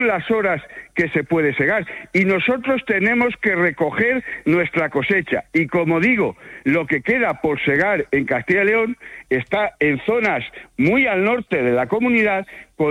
las horas que se puede segar y nosotros tenemos que recoger nuestra cosecha y como digo, lo que queda por segar en Castilla y León está en zonas muy al norte de la comunidad